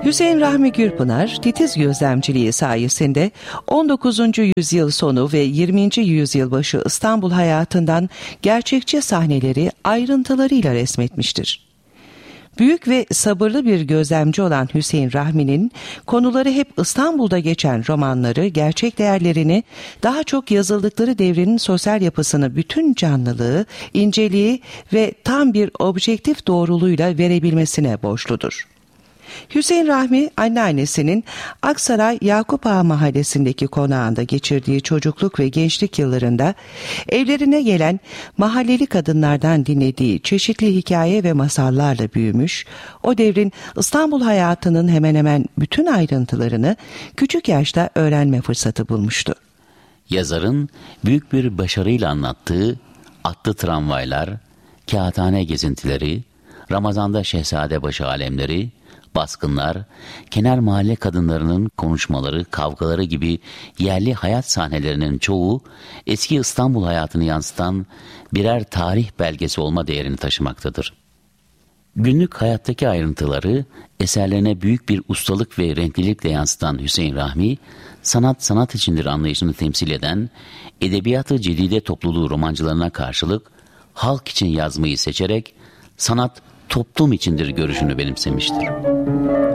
Hüseyin Rahmi Gürpınar, titiz gözlemciliği sayesinde 19. yüzyıl sonu ve 20. yüzyıl başı İstanbul hayatından gerçekçi sahneleri ayrıntılarıyla resmetmiştir. Büyük ve sabırlı bir gözlemci olan Hüseyin Rahmi'nin konuları hep İstanbul'da geçen romanları, gerçek değerlerini, daha çok yazıldıkları devrenin sosyal yapısını bütün canlılığı, inceliği ve tam bir objektif doğruluğuyla verebilmesine borçludur. Hüseyin Rahmi, anneannesinin Aksaray Yakup Ağa mahallesindeki konağında geçirdiği çocukluk ve gençlik yıllarında evlerine gelen mahalleli kadınlardan dinlediği çeşitli hikaye ve masallarla büyümüş, o devrin İstanbul hayatının hemen hemen bütün ayrıntılarını küçük yaşta öğrenme fırsatı bulmuştu. Yazarın büyük bir başarıyla anlattığı atlı tramvaylar, kağıthane gezintileri, Ramazan'da Şehzadebaşı alemleri, baskınlar, kenar mahalle kadınlarının konuşmaları, kavgaları gibi yerli hayat sahnelerinin çoğu eski İstanbul hayatını yansıtan birer tarih belgesi olma değerini taşımaktadır. Günlük hayattaki ayrıntıları eserlerine büyük bir ustalık ve renklilikle yansıtan Hüseyin Rahmi, sanat içindir anlayışını temsil eden edebiyat-ı cedide topluluğu romancılarına karşılık halk için yazmayı seçerek sanat toplum içindir görüşünü benimsemiştir.